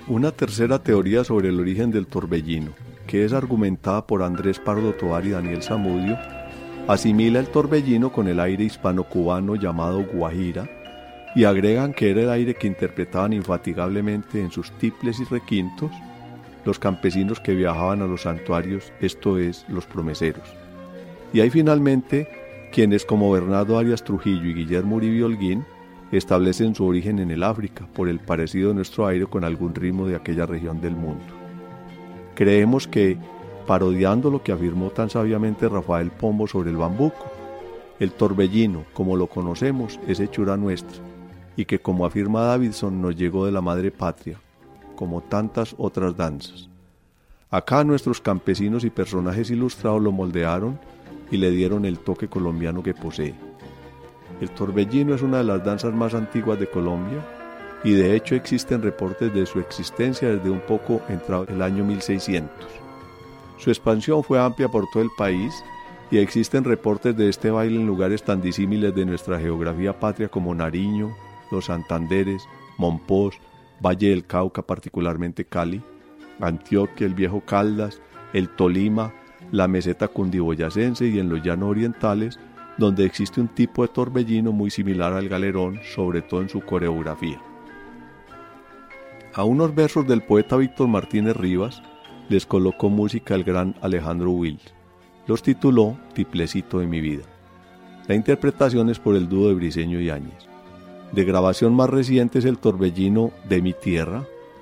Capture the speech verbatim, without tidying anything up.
Una tercera teoría sobre el origen del torbellino, que es argumentada por Andrés Pardo Tovar y Daniel Zamudio, asimila el torbellino con el aire hispano-cubano llamado guajira y agregan que era el aire que interpretaban infatigablemente en sus tiples y requintos los campesinos que viajaban a los santuarios, esto es, los promeseros. Y hay finalmente quienes, como Bernardo Arias Trujillo y Guillermo Uribe Holguín, establecen su origen en el África por el parecido de nuestro aire con algún ritmo de aquella región del mundo. Creemos que, parodiando lo que afirmó tan sabiamente Rafael Pombo sobre el bambuco, el torbellino, como lo conocemos, es hechura nuestra, y que, como afirma Davidson, nos llegó de la madre patria, como tantas otras danzas. Acá nuestros campesinos y personajes ilustrados lo moldearon y le dieron el toque colombiano que posee. El torbellino es una de las danzas más antiguas de Colombia y de hecho existen reportes de su existencia desde un poco entrado el año mil seiscientos. Su expansión fue amplia por todo el país y existen reportes de este baile en lugares tan disímiles de nuestra geografía patria como Nariño, los Santanderes, Monpós, Valle del Cauca, particularmente Cali, Antioquia, el Viejo Caldas, el Tolima, la meseta cundiboyacense y en los llanos orientales, donde existe un tipo de torbellino muy similar al galerón, sobre todo en su coreografía. A unos versos del poeta Víctor Martínez Rivas les colocó música el gran Alejandro Wills. Los tituló Tiplecito de mi vida. La interpretación es por el dúo de Briceño y Áñez. De grabación más reciente es el torbellino De mi tierra,